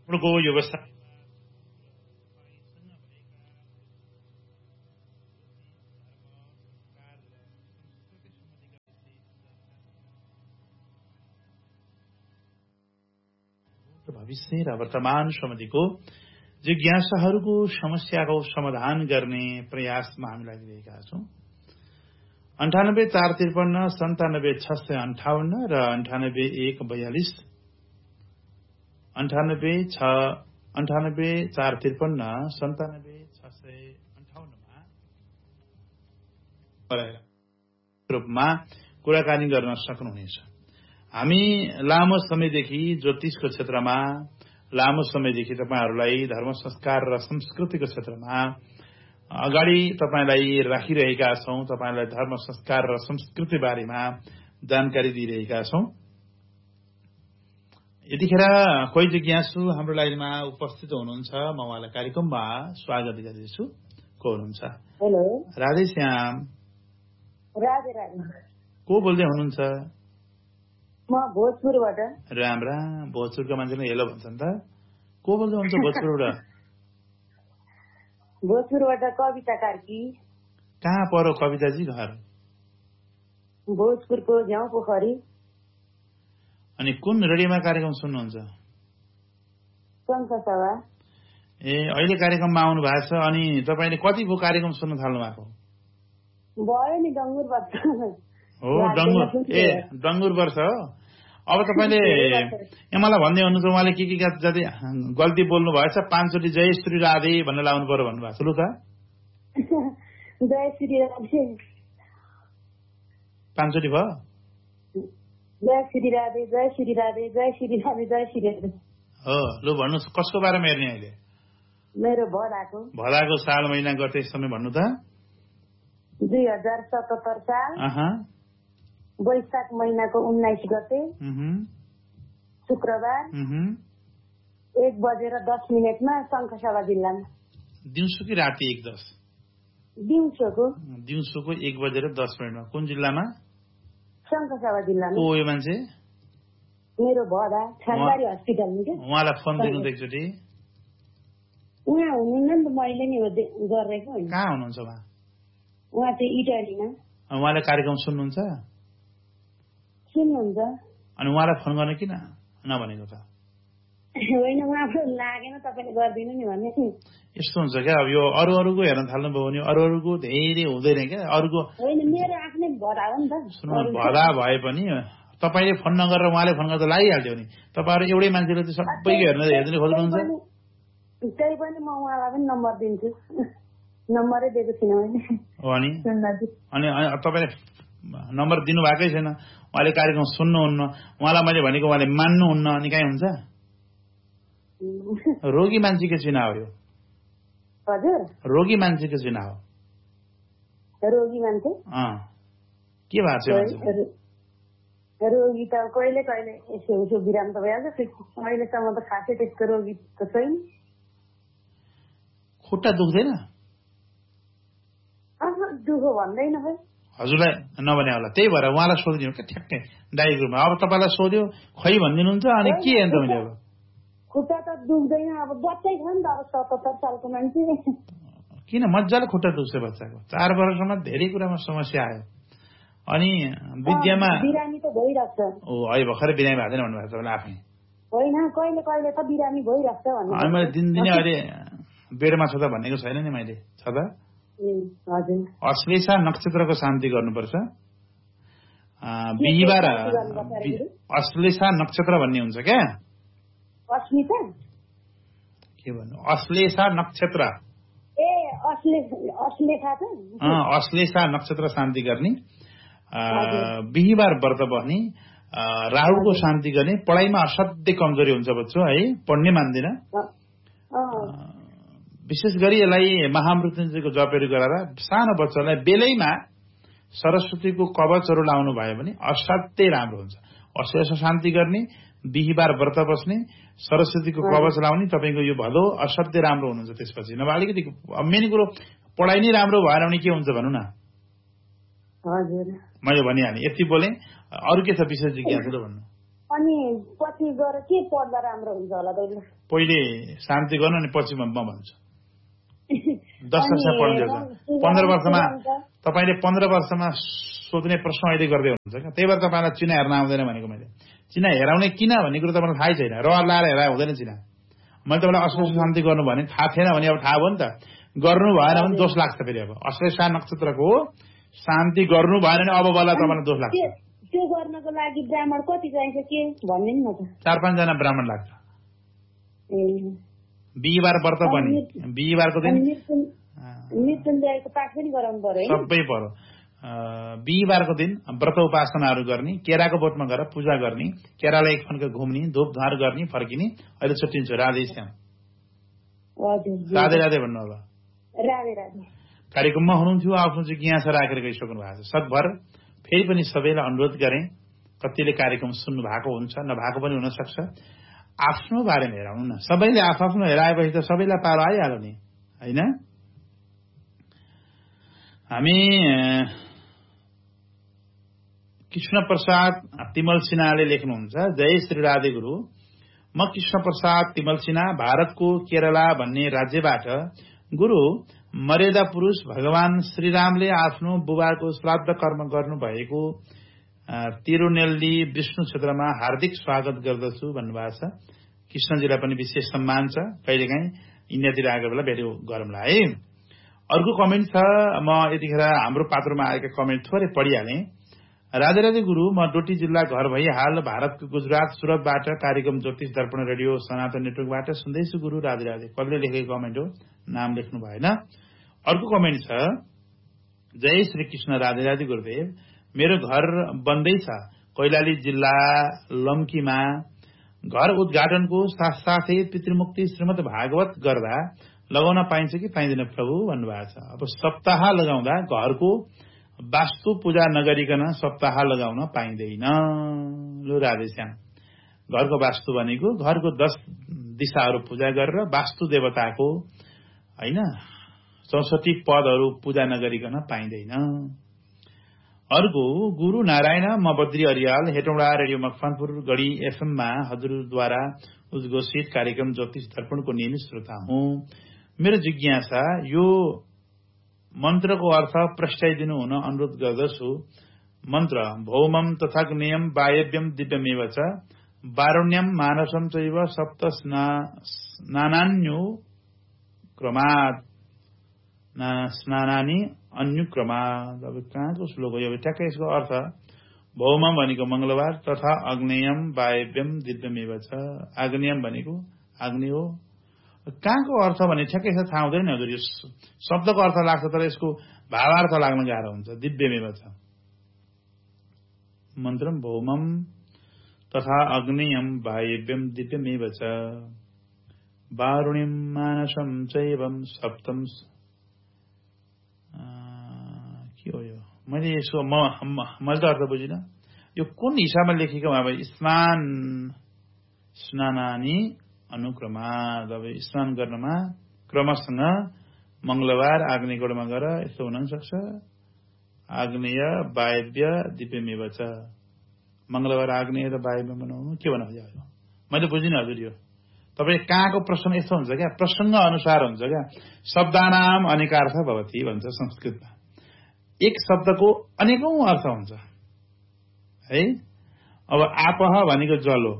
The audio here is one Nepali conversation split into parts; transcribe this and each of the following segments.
को व्यवस्था भविष्य र वर्तमान सम्बन्धीको जिज्ञासाहरूको समस्याको समाधान गर्ने प्रयासमा हामी लागिरहेका छौं। 9845397658 र 9814296453 रूपमा कुराकानी गर्न सक्नुहुनेछ। हामी लामो समयदेखि ज्योतिषको क्षेत्रमा, लामो समयदेखि तपाईहरुलाई धर्म संस्कार र संस्कृतिको क्षेत्रमा अगाडि तपाईलाई राखिरहेका छौं। तपाईलाई धर्म संस्कार र संस्कृति बारेमा जानकारी दिइरहेका छौं। यतिखेर कोही जिज्ञासु हाम्रो लाइनमा उपस्थित हुनुहुन्छ। म उहाँलाई कार्यक्रममा स्वागत गर्दैछु। को हुनुहुन्छ? हेलो, राधे श्याम। राधे राधे। को बोल्दै हुनुहुन्छ? म भोजपुरबाट। राम राम। भोजपुरको मान्छेले हेलो भन्छन् त। को बोल्दै हुनुहुन्छ भोजपुरबाट? भोजपुरबाट कविता कार्की। कहाँ पर्यो कविताजी घर? भोजपुरको झ्याउ पोखरी। अनि कुन रेडियोमा कार्यक्रम सुन्नुहुन्छ? शङ्खसभा। ए, अहिले कार्यक्रममा आउनु भएको छ। अनि तपाईले कतिको कार्यक्रम सुन्न थाल्नु भएको? भयो नि, डङ्गुर वर्ष हो। डङ्गुर? ए, डङ्गुर वर्ष हो। अब तपाईले मलाई भन्दै हुनुहुन्छ उहाँले के जति गल्ती बोल्नु भएछ, 5 चोटि जय श्री राधे भनेर लाउनु पर्यो भन्नुभएको छ। लु त जय श्री राधे 5 चोटि भयो। जय श्री राधे, जय श्री राधे, जय श्री राधे, जय श्री राधे। हो। लु भन्नुहोस्, कसको बारेमा हेर्ने अहिले? मेरो भदाको। भदाको साल महिना गते समय भन्नु त। 2077 साल वैशाख महिनाको 19 गते शुक्रबार 1:10 शङ्खसभा जिल्लामा। दिउँसो कि राति 1:10? दिउँसोको 1:10 कुन जिल्लामा? शङ्खसभा जिल्लामा। को यो मान्छे? मेरो भदा छानबारी हस्पिटलमा के। उहाँलाई फोन दिनु त एकचोटि। उहाँ हुनुहुन्न नि त, मैले नि गरेको होइन। कहाँ हुनुहुन्छ उहाँ? उहाँ चाहिँ इटालीमा। उहाँले कार्यक्रम सुन्नुहुन्छ? सुन्नुहुन्छ। अनि उहाँलाई फोन गर्न किन नभनेको त? होइन, उहाँको लागेन, तपाईँले गरिदिनु नि भन्ने। यस्तो हुन्छ क्या, अब यो अरूको हेर्न थाल्नुभयो भने अरूको धेरै हुँदैन क्या। अरूको होइन, मेरो आफ्नै भदा हो नि त। सुन्नु, भदा भए पनि तपाईले फोन नगरेर उहाँले फोन गर्दा लागिहाल्थ्यो नि। तपाईहरु एउटै मान्छेले चाहिँ सबैको हेर्दिन खोज्नुहुन्छ। त्यही पनि म उहाँलाई पनि नम्बर दिन्छु। नम्बरै दिएको छैन मैले। हो अनि तपाईले नम्बर दिनु भएकै छैन। उहाँले कार्यक्रम सुन्नुहुन्न, उहाँलाई मैले भनेको उहाँले मान्नुहुन्न, अनि कहीँ हुन्छ? रोगी मान्छेको चुनाव हो यो। हजुर, रोगी मान्छेको चुनाव हो। रोगी मान्छे के भएको छ? रोगी त कहिले कहिले यसो उसो बिराम त भइहाल्छ। अहिलेसम्म त खासै त्यस्तो रोगी त छैन। खुट्टा दुख्दैन? दुखो भन्दैन है। हजुरलाई नभने होला, त्यही भएर उहाँलाई सोधिदिनु क्या ठ्याक्कै डाइग्रोमा। अब तपाईँलाई सोध्यो खै भनिदिनुहुन्छ, अनि के अन्त मैले? अब खुट्टा त दुख्दैन, अब बच्चै छ नि त, अब 77 सालको मान्छे। किन मजाले खुट्टा दुख्छ बच्चाको? 4 वर्षसम्म धेरै कुरामा समस्या आयो। अनि विद्यामा बिरामी त भइरहेछ। ओ, अहिले भर्खरै बिरामी भएको छैन भन्नुभएको छ आफै? होइन, कहिले कहिले त बिरामी भइरहेछ भन्नु। अनि मैले दिनदिनै अहिले बेडमा छ त भनेको छैन नि मैले। छ त? हजुर। अश्लेषा नक्षत्रको शान्ति गर्नुपर्छ। बिहीबार अश्लेषा नक्षत्र भन्ने हुन्छ क्या। अस्मिता के भन्नु? अश्लेषा नक्षत्र। ए, अश्लेषा त अश्लेषा नक्षत्र शान्ति गर्ने, बिहीबार व्रत बस्ने, राहुको शान्ति गर्ने। पढाइमा असाध्यै कमजोरी हुन्छ बच्चो है, पढ्ने मान्दिन। विशेष गरी यसलाई महामृत्युञ्जयको जपहरू गरेर सानो बच्चालाई बेलैमा सरस्वतीको कवचहरू लाउनु भयो भने असाध्यै राम्रो हुन्छ। अश्लेष शान्ति गर्ने, बिहीबार व्रत बस्ने, सरस्वतीको कवच लाउने, तपाईको यो भदौ असाध्यै राम्रो हुनुहुन्छ। त्यसपछि नभए अलिकति मेन कुरो पढाइ नै राम्रो भएन भने के हुन्छ भन्नु न? हजुर, मैले भनिहालेँ, यति बोले। अरू के छ विशेष जिज्ञासा भन्नु? अनि पछि गएर के पढ्दा राम्रो हुन्छ होला दाइले? पहिले शान्ति गर्नु अनि पछि म भन्छु। 10 कक्षा पढ्नु जान्छ 15 वर्षमा तपाईले 15 वर्षमा सोध्ने प्रश्न अहिले गर्दै हुनुहुन्छ क्या। त्यही भएर तपाईलाई चिना हेर्न आउँदैन भनेको मैले। चिना हेराउने किन भन्ने कुरो तपाईलाई थाहै छैन। र लाएर हेराए हुँदैन चिना। मैले तपाईँलाई अश्लेषा शान्ति गर्नु भने थाहा थिएन भने अब थाहा भयो नि त। गर्नु भएन भने दोष लाग्छ फेरि। अब अश्लेषा नक्षत्रको शान्ति गर्नु भएन भने अब बल्ल तपाईँलाई दोष लाग्छ। त्यो गर्नको लागि ब्राह्मण कति चाहिन्छ के भन्ने नि त? 4-5 जना ब्राह्मण लाग्छ। बिहीबार व्रत पनि बिहीबारको दिन मृत्युञ्जयको पाठ पनि गराउनु पर्यो। सबै पर्यो। बिहीबारको दिन व्रत उपासनाहरू गर्ने, केराको बोटमा गएर पूजा गर्ने, केरालाई एक फन्का घुम्ने, धूपधार गर्ने, फर्किने। अहिले छुट्टिन्छु। राधे श्याम। राधे राधे भन्नु होला। राधे राधे। कार्यक्रममा हुनुहुन्थ्यो, आफ्नो जिज्ञासा राखेर गइसक्नु भएको छ। सकभर फेरि पनि सबैलाई अनुरोध गरेँ, कतिले कार्यक्रम सुन्नु भएको हुन्छ, नभएको पनि हुन सक्छ। आफ्नो बारेमा हेराउनु न। सबैले आफ्नो हेराएपछि त सबैलाई पारो आइहाल्यो नि, होइन? हामी कृष्ण प्रसाद तिमल सिन्हाले लेख्नुहुन्छ, जय श्री राधे गुरु। म कृष्ण प्रसाद तिमल सिन्हा भारतको केरला भन्ने राज्यबाट। गुरु, मर्यादा पुरुष भगवान श्रीरामले आफ्नो बुबाको श्राद्ध कर्म गर्नुभएको तिरुनेल्ली विष्णु क्षेत्रमा हार्दिक स्वागत गर्दछु भन्नुभएको छ। कृष्णजीलाई पनि विशेष सम्मान छ। कहिलेकाहीँ इन्डियातिर आएको बेला भेट गरौँला है। अर्को कमेन्ट छ। म यतिखेर हाम्रो पात्रमा आएका कमेन्ट थोरै पढिहालेँ। राधे राधे गुरु, म डोटी जिल्ला घर भई हाल भारतको गुजरात सुरतबाट कार्यक्रम ज्योतिष दर्पण रेडियो सनातन नेटवर्कबाट सुन्दैछु गुरु। राधे राधे। कसले लेखेको कमेन्ट हो, नाम लेख्नु भएन। अर्को कमेन्ट छ। जय श्री कृष्ण। राधे राधे गुरुदेव। मेरो घर बन्दैछ कैलाली जिल्ला लम्कीमा। घर उद्घाटनको साथसाथै पितृमुक्ति श्रीमद् भागवत गर्दा लगाउन पाइन्छ कि पाइँदैन प्रभु भन्नुभएको छ। अब सप्ताह लगाउँदा घरको वास्तु पूजा नगरिकन सप्ताह लगाउन पाइँदैन। लो राधे श्याम। घरको वास्तु भनेको घरको 10 दिशाहरू पूजा गरेर वास्तु देवताको होइन 64 पदहरू पूजा नगरिकन पाइँदैन। अर्को, गुरु नारायण, म बद्री अरियाल हेटौँडा रेडियो मकवानपुर गढी एफएममा हजुरद्वारा उद्घोषित कार्यक्रम ज्योतिष दर्पणको नियमित श्रोता हुँ। मेरो जिज्ञासा, यो मन्त्रको अर्थ प्रस्ट्याइदिनु हुन अनुरोध गर्दछु। मन्त्र भौमम तथाग्नेयम वायव्यम दिव्यमेव च वारुण्यम मानसम चैव सप्त स्नानान्यो क्रमात् स्नानानि अन्युक्रमात्। अब कहाँको श्लोक हो यो? ठ्याक्कै यसको अर्थ भौमम भनेको मंगलबार, तथा अग्नेयम वायव्यम दिव्यमेव छ। आग्नेयम भनेको आग्नेय हो। कहाँको अर्थ भने ठ्याक्कै थाहा हुँदैन हजुर। यो शब्दको अर्थ लाग्छ तर यसको भावार्थ लाग्न गाह्रो हुन्छ। दिव्यमेव छ मन्त्रम भौमम तथा अग्नेयम वायव्यम दिव्यमेव च वारुण्यम मानसम चैवम सप्तम। के हो यो? मैले यसको मैले त अर्थ बुझिनँ। यो कुन हिसाबमा लेखेको? अब स्नानानि अनुक्रमा। अब स्नान गर्नमा क्रमसँग मंगलबार आग्नेयकोणमा गएर यस्तो हुन सक्छ। आग्नेय वायव्य दिव्यमेव च। मंगलबार आग्नेय र वायव्य बनाउनु के भन्नु खोजेको? मैले बुझिनँ हजुर। यो तपाईँ कहाँको प्रश्न यस्तो हुन्छ क्या, प्रसङ्ग अनुसार हुन्छ क्या। शब्दानाम अनेकार्थ भवति भन्छ संस्कृतमा। एक शब्दको अनेकौं अर्थ हुन्छ है। अब आपह भनेको जल हो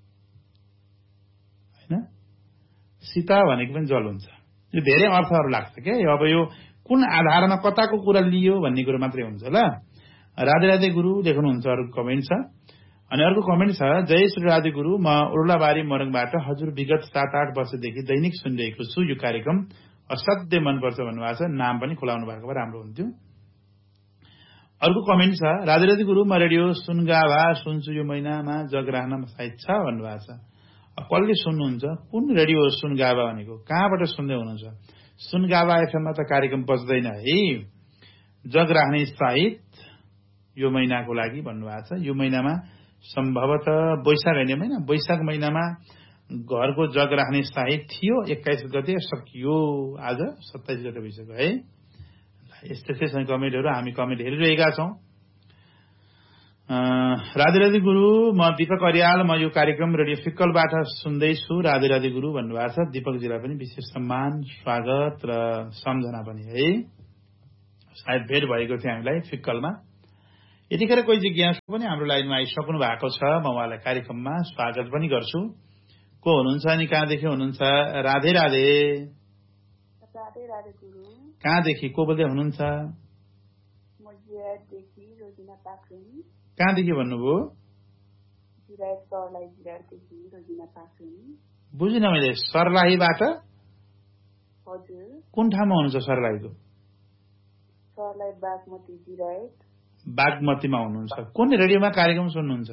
होइन, सीता भनेको पनि जल हुन्छ। यो धेरै अर्थहरू लाग्छ क्या। अब यो कुन आधारमा कताको कुरा लियो भन्ने कुरो मात्रै हुन्छ ल। राधे राधे गुरु लेख्नुहुन्छ। अर्को कमेन्ट छ। अनि अर्को कमेन्ट छ। जय श्री राधे गुरु, म उर्लाबारी मोरङबाट हजुर विगत 7-8 वर्षदेखि दैनिक सुनिरहेको छु। यो कार्यक्रम असाध्यै मनपर्छ भन्नुभएको छ। नाम पनि खुलाउनु भएको भए राम्रो हुन्थ्यो। अर्को कमेन्ट छ। राधे राधे गुरु, म रेडियो सुनगाभा सुन्छु। यो महिनामा जगराहना सायद छ भन्नुभएको छ। कसले सुन्नुहुन्छ? कुन रेडियो सुनगाभा भनेको? कहाँबाट सुन्दै हुनुहुन्छ? सुनगाभा एफएममा त कार्यक्रम बज्दैन है। जगराहने साहित यो महिनाको लागि भन्नुभएको छ। यो महिनामा सम्भवतः वैशाख होइन महिना, वैशाख महिनामा घरको जग राख्ने साहित थियो। 21 गते सकियो। आज 27 गते भइसक्यो है। यस्तै कमेन्टहरू हामी कमेन्ट हेरिरहेका छौं। राधे राधे गुरु, म दीपक अर्याल, म यो कार्यक्रम रेडियो फिक्कलबाट सुन्दैछु। राधे राधे गुरु भन्नुभएको छ। दीपकजीलाई पनि विशेष सम्मान, स्वागत र सम्झना पनि है। सायद भेट भएको थियो हामीलाई फिक्कलमा। यतिखेर कोही जिज्ञासु पनि हाम्रो लाइनमा आइसक्नु भएको छ। म उहाँलाई कार्यक्रममा स्वागत पनि गर्छु। को हुनुहुन्छ अनि कहाँदेखि हुनुहुन्छ? राधे राधे। राधे राधे गुरु। कहाँदेखि को बोल्दै हुनुहुन्छ? म जिरायतदेखि रोजिना पाखरिन। कहाँदेखि भन्नुभयो? जिरायत सर्लाही जिरायतदेखि रोजिना पाखरिन। बुझिन मैले। सर्लाहीबाट? हजुर। कुन ठाउँमा हुनुहुन्छ सर्लाहीको? सर्लाही बागमती जिरायत। बागमतीमा हुनुहुन्छ। कुन रेडियोमा कार्यक्रम सुन्नुहुन्छ?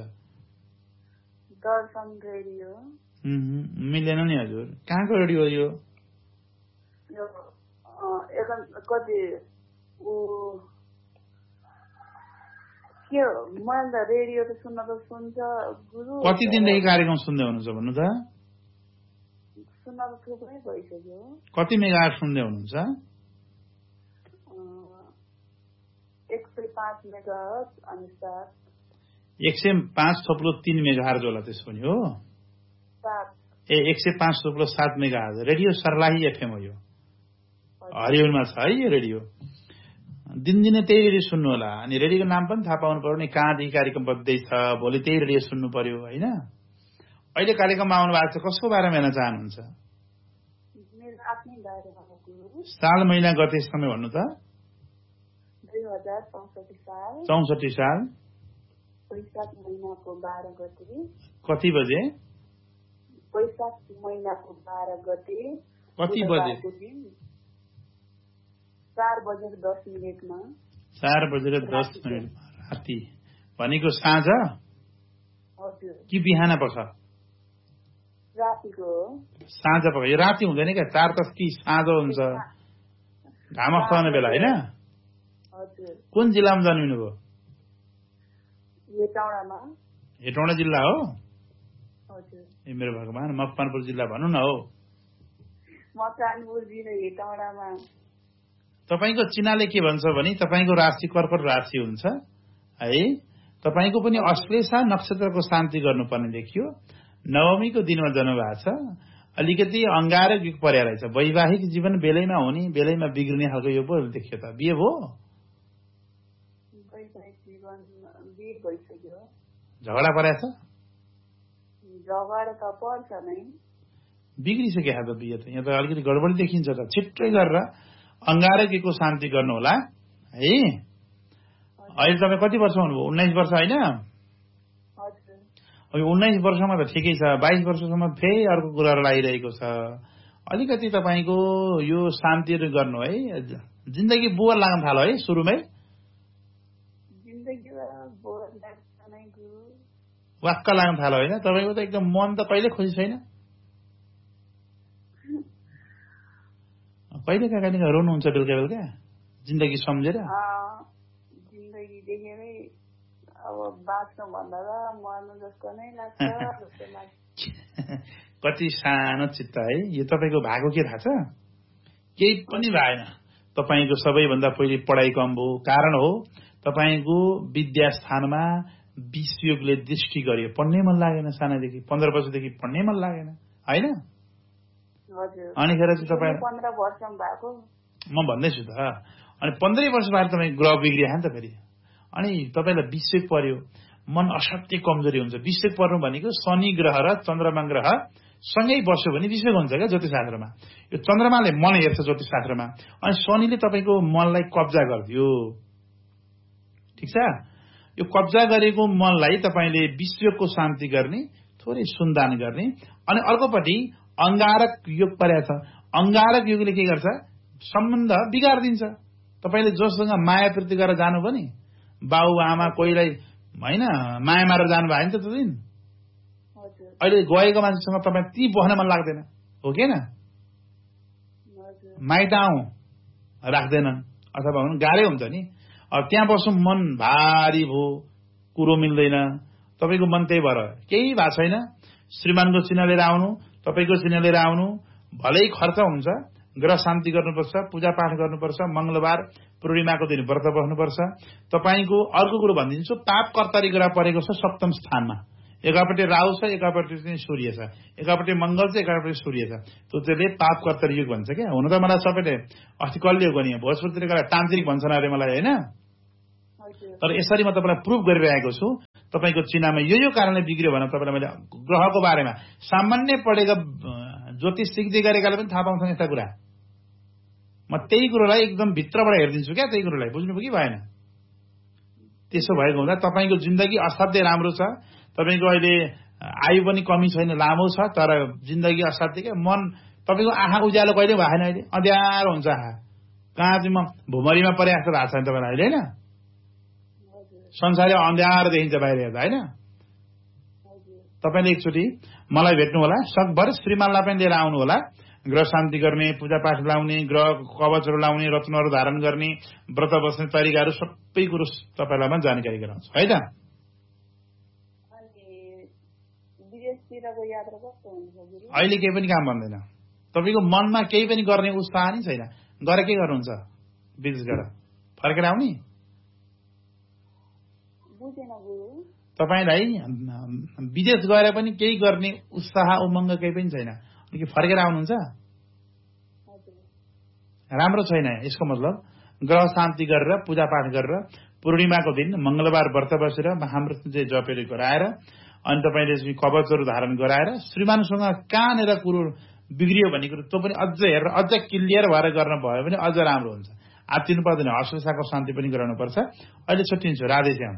दर्शन रेडियो। मिलेन नि हजुर। कहाँको रेडियो यो? कति के मैले त रेडियो त सुन्न त सुन्छ गुरु। कति दिनदेखि कार्यक्रम सुन्दै हुनुहुन्छ भन्नु त? सुन्न त थुप्रै भइसक्यो। कति मेगाहर्ज सुन्दै हुनुहुन्छ? 105 मेगाहर्ज अनि 105.3 मेगाहर्ज होला त्यसो पनि हो? 105.7 मेगाहर्ज। रेडियो सर्लाही एफएम हो यो। हरियोलमा छ है यो रेडियो। दिनदिनै त्यही रेडियो सुन्नु होला। अनि रेडियोको नाम पनि थाहा पाउनु पर्यो नि, कहाँदेखि कार्यक्रम बज्दैछ। भोलि त्यही रेडियो सुन्नु पर्यो होइन? अहिले कार्यक्रममा आउनु भएको छ, कसको बारेमा हेर्न चाहनुहुन्छ? साल महिना गते समय भन्नु त? 2064 साल। 64 साल। वैशाख महिनाको 12 गते। कति बजे? वैशाख महिनाको 12 गते। कति बजे? 4:10 4:10 राति भनेको साँझ कि बिहान पख? रातिको। साँझ पख। यो राति हुँदैन क्या? 4 त कि साँझ हुन्छ, घाम अस्ताउने बेला होइन? कुन जिल्लामा जन्मिनु भयो? हेटौँडा जिल्ला हो? ए मेरो भगवान, मकवानपुर जिल्ला भन्नु न हो। तपाईको चिनाले के भन्छ भने तपाईको राशि कर्कट राशि हुन्छ है। तपाईको पनि अश्लेषा नक्षत्रको शान्ति गर्नुपर्ने देखियो। नवमीको दिनमा जन्म भएको छ। अलिकति अंगारक युग पर्या रहेछ। वैवाहिक जीवन बेलैमा हुने बेलैमा बिग्रिने खालको यो पो देखियो त। बिहे भयो? झगडा परेछ? झगडा त पर्छ नै। बिग्रिसक्यो त बिहे त। यहाँ त अलिकति गडबडी देखिन्छ त। छिट्टै गरेर अंगारकीको शान्ति गर्नु होला है। अहिले तपाईँ कति वर्ष हुनुभयो? 19 वर्ष होइन? अब 19 वर्षमा त ठिकै छ। 22 वर्षसम्म फेरि अर्को कुराहरू लागिरहेको छ। अलिकति तपाईको यो शान्तिहरू गर्नु है। जिन्दगी बोर लाग्न थाल्यो है सुरुमै? वाक्क लाग्न थाल्यो होइन? तपाईँको त एकदम मन त कहिले खुसी छैन? कहिले कहिले रोनुहुन्छ बेलुका बेलुका जिन्दगी सम्झेर? जिन्दगी देखेरै अब बाँच्नु भन्दा त मर्नु जस्तो नै लाग्छ। कति सानो चित्त है। यो तपाईँको भएको के थाहा छ? केही पनि भएन। तपाईँको सबैभन्दा पहिले पढाइ कम भयो। कारण हो तपाईँको विद्यास्थानमा विषयोगले दृष्टि गर्यो। पढ्नै मन लागेन सानैदेखि। 15 वर्षदेखि पढ्नै मन लागेन होइन? अनि खेर चाहिँ तपाईँ 15 वर्षमा भएको म भन्दैछु त। अनि 15 वर्ष बाद तपाईँ ग्रह बिग्रियो नि त फेरि। अनि तपाईँलाई विषयोग पर्यो, मन असाध्यै कमजोरी हुन्छ। विषयोग पर्नु भनेको शनि ग्रह र चन्द्रमा ग्रह सँगै बस्यो भने विषयोग हुन्छ क्या ज्योतिषशास्त्रमा। यो चन्द्रमाले मन हेर्छ ज्योतिषशास्त्रमा। अनि शनिले तपाईँको मनलाई कब्जा गरिदियो। ठिक छ? यो कब्जा गरेको मनलाई तपाईँले विषयोगको शान्ति गर्ने, थोरै सुनदान गर्ने। अनि अर्कोपट्टि अंगारक योग परेछ। अंगारक योगले के गर्छ? सम्बन्ध बिगारिदिन्छ। तपाईँले जोसँग माया प्रीति गरेर जानु पनि, बाउ आमा कोहीलाई होइन माया मारेर जानु भयो नि त त्यो दिन। अहिले गएको मान्छेसँग तपाईँ ती बस्न मन लाग्दैन हो कि न? माइत आउँ राख्दैनन् अथवा भनौँ गाह्रै हुन्छ नि। अब त्यहाँ बस्नु मन भारी भयो, कुरो मिल्दैन। तपाईँको मन त्यही भएर केही भएको छैन। श्रीमानको चिन्ह लिएर आउनु, तपाईँको चिन्ह लिएर आउनु। भलै खर्च हुन्छ, ग्रह शान्ति गर्नुपर्छ, पूजा पाठ गर्नुपर्छ। मंगलबार पूर्णिमाको दिन व्रत बस्नुपर्छ। तपाईको अर्को कुरो भनिदिन्छु, पाप कर्तरी ग्रह परेको छ सप्तम स्थानमा। एकापट्टि राहु छ, एकापट्टि चाहिँ सूर्य छ, एकापट्टि मंगल छ, एकापट्टि सूर्य छ। त्यसले पाप कर्तरी युग भन्छ क्या। हुन त मलाई सबैले अस्ति कहिले हो नि भोजपुरतिर गएर तान्त्रिक भन्छन् अरे मलाई, होइन? तर यसरी म तपाईँलाई प्रुफ गरिरहेको छु। तपाईँको चिनामा यो कारणले बिग्रियो भने तपाईँलाई मैले ग्रहको बारेमा सामान्य पढेका ज्योतिष सिक्दै गरेकाले पनि थाहा पाउँछन् यस्ता कुरा। म त्यही कुरोलाई एकदम भित्रबाट हेरिदिन्छु क्या, त्यही कुरोलाई। बुझ्नुभयो कि भएन? त्यसो भएको हुँदा तपाईँको जिन्दगी असाध्यै राम्रो छ। तपाईँको अहिले आयु पनि कमी छैन, लामो छ, तर जिन्दगी असाध्यै क्या। मन तपाईँको आँखा उज्यालो कहिले भएन, अहिले अँध्यारो हुन्छ आँखा। कहाँ चाहिँ म भुमरीमा परे जस्तो भएको छ नि तपाईँलाई अहिले, होइन? संसारले अँध्यारो देखिन्छ बाहिर हेर्दा, होइन? तपाईँले एकचोटि मलाई भेट्नु होला, सकभर श्रीमानलाई पनि लिएर आउनु होला। ग्रह शान्ति गर्ने, पूजापाठ लाउने, ग्रह कवचहरू लाउने, रत्नहरू धारण गर्ने, व्रत बस्ने तरिकाहरू सबै कुरो तपाईँलाई पनि जानकारी गराउँछ, है त? अहिले केही पनि काम भन्दैन। तपाईँको मनमा केही पनि गर्ने उत्साह नै छैन। गएर के गर्नुहुन्छ? विदेश गएर फर्केर आउने? तपाईँलाई विदेश गएर पनि केही गर्ने उत्साह उमङ्ग केही पनि छैन, कि फर्केर आउनुहुन्छ? राम्रो छैन। यसको मतलब ग्रह शान्ति गरेर, पूजापाठ गरेर, पूर्णिमाको दिन मंगलबार व्रत बसेर महामृत्युञ्जय जपहरू गराएर, अनि तपाईँले कवचहरू धारण गराएर श्रीमानसँग कहाँनिर कुरो बिग्रियो भन्ने कुरो त्यो पनि अझ हेरेर अझ क्लियर भएर गर्न भयो भने अझ राम्रो हुन्छ। आत्तिनु पर्दैन, हर्षसाको शान्ति पनि गराउनुपर्छ। अहिले छुट्टिन्छु। राधे श्याम।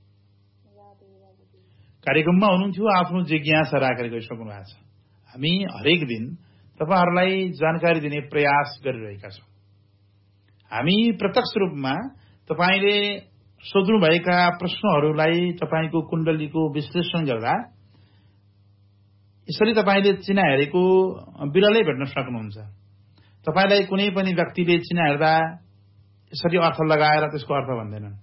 कार्यक्रममा हुनुहुन्थ्यो, आफ्नो जिज्ञासा राखेर गइसक्नु भएको छ। हामी हरेक दिन तपाईहरूलाई जानकारी दिने प्रयास गरिरहेका छौँ। हामी प्रत्यक्ष रूपमा तपाईँले सोध्नुभएका प्रश्नहरूलाई तपाईँको कुण्डलीको विश्लेषण गर्दा यसरी तपाईँले चिना हेरेको बिरलै भेट्न सक्नुहुन्छ। तपाईँलाई कुनै पनि व्यक्तिले चिना हेर्दा यसरी अर्थ लगाएर त्यसको अर्थ भन्दैनन्।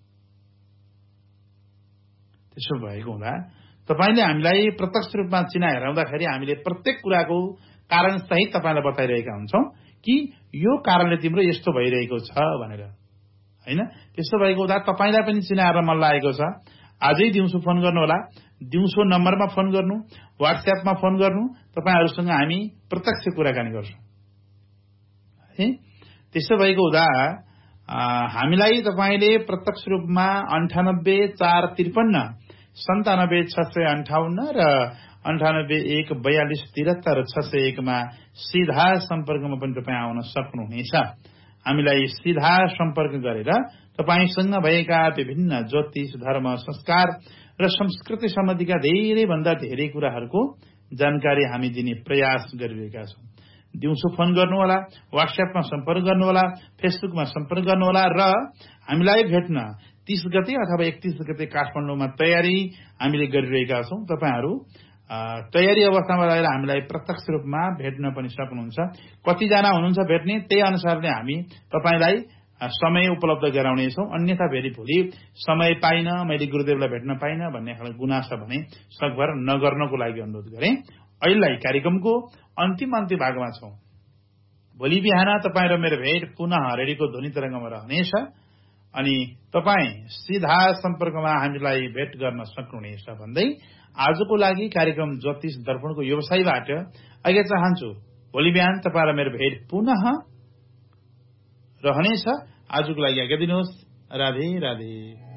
त्यसो भएको हुँदा तपाईँले हामीलाई प्रत्यक्ष रूपमा चिना हेराउँदाखेरि हामीले प्रत्येक कुराको कारण सहित तपाईँलाई बताइरहेका हुन्छौँ कि यो कारणले तिम्रो यस्तो भइरहेको छ भनेर, होइन? त्यस्तो भएको हुँदा तपाईँलाई पनि चिना हेर्न मन लागेको छ। आजै दिउँसो फोन गर्नुहोला। दिउँसो नम्बरमा फोन गर्नु, व्हाट्सएपमा फोन गर्नु। तपाईँहरूसँग हामी प्रत्यक्ष कुराकानी गर्छौँ, है? त्यसो भएको हुँदा हामीलाई तपाईँले प्रत्यक्ष रूपमा 98 453 97 658 र 98 1 42 73 601 मा सिधा सम्पर्कमा पनि तपाईँ आउन सक्नुहुनेछ। हामीलाई सिधा सम्पर्क गरेर तपाईसँग भएका विभिन्न ज्योतिष, धर्म, संस्कार र संस्कृति सम्बन्धीका धेरैभन्दा धेरै कुराहरूको जानकारी हामी दिने प्रयास गरिरहेका छौँ। दिउँसो फोन गर्नुहोला, व्हाट्सएपमा सम्पर्क गर्नुहोला, फेसबुकमा सम्पर्क गर्नुहोला र हामीलाई भेट्न 30 गते अथवा 31 गते काठमाडौँमा तयारी हामीले गरिरहेका छौँ। तपाईहरू तयारी अवस्थामा रहेर हामीलाई प्रत्यक्ष रूपमा भेट्न पनि सक्नुहुन्छ। कतिजना हुनुहुन्छ भेट्ने, त्यही अनुसारले हामी तपाईँलाई समय उपलब्ध गराउनेछौँ। अन्यथा फेरि भोलि समय पाइन, मैले गुरुदेवलाई भेट्न पाइन भन्ने खालको गुनासो भने सकभर नगर्नको लागि अनुरोध गरेँ। अहिले कार्यक्रमको अन्तिम भागमा छौँ। भोलि बिहान तपाईँ र मेरो भेट पुनः रेडियोको ध्वनि तरङ्गमा रहनेछ अनि तपाईँ सिधा सम्पर्कमा हामीलाई भेट गर्न सक्नुहुनेछ भन्दै आजको लागि कार्यक्रम ज्योतिष दर्पणको व्यवसायबाट आज्ञा चाहन्छु। भोलि बिहान तपाईँ र मेरो भेट पुनः रहनेछ। आजको लागि आज्ञा दिनुहोस्। राधे राधे।